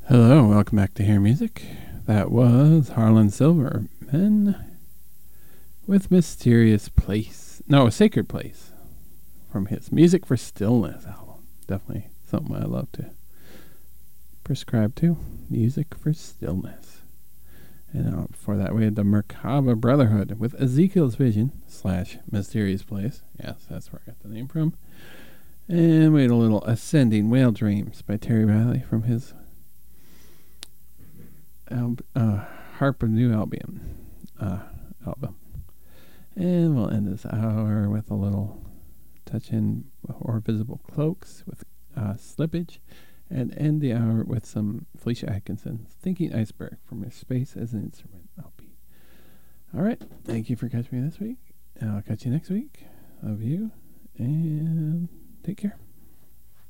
Hello, welcome back to Hear Music. That was Harlan Silverman with Mysterious Place. No, Sacred Place from his Music for Stillness album. Definitely something I love to prescribe to. Music for Stillness. And before that, we had the Merkaba Brotherhood with Ezekiel's Vision / Mysterious Place. Yes, that's where I got the name from. And we had a little Ascending Whale Dreams by Terry Riley from his Harp of New Albion album. And we'll end this hour with a little Touch in or Visible Cloaks with Slippage, and end the hour with some Felicia Atkinson, Thinking Iceberg from her Space as an Instrument LP. Alright, thank you for catching me this week. I'll catch you next week. Love you, and take care.